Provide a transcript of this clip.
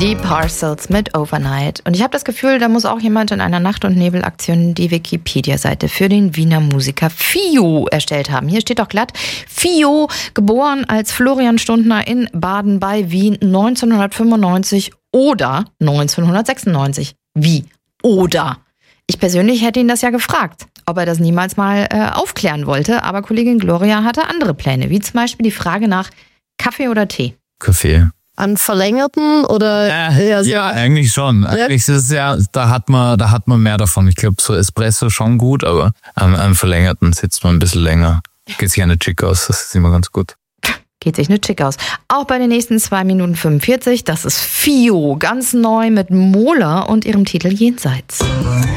Die Parcels mit Overnight. Und ich habe das Gefühl, da muss auch jemand in einer Nacht- und Nebelaktion die Wikipedia-Seite für den Wiener Musiker Fio erstellt haben. Hier steht doch glatt: Fio, geboren als Florian Stundner in Baden bei Wien 1995 oder 1996. Wie? Oder? Ich persönlich hätte ihn das ja gefragt, ob er das niemals mal aufklären wollte. Aber Kollegin Gloria hatte andere Pläne, wie zum Beispiel die Frage nach Kaffee oder Tee. Kaffee. An verlängerten oder? Ja, eigentlich schon. Eigentlich ist es ja, da hat man mehr davon. Ich glaube, so Espresso schon gut, aber am verlängerten sitzt man ein bisschen länger. Geht sich eine Chick aus, das ist immer ganz gut. Geht sich eine Chick aus. Auch bei den nächsten 2 Minuten 45, das ist Fio, ganz neu mit Mola und ihrem Titel Jenseits.